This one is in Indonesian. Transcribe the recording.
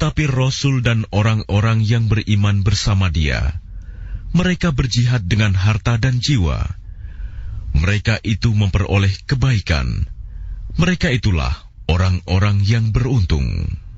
Tetapi Rasul dan orang-orang yang beriman bersama dia, mereka berjihad dengan harta dan jiwa. Mereka itu memperoleh kebaikan. Mereka itulah orang-orang yang beruntung.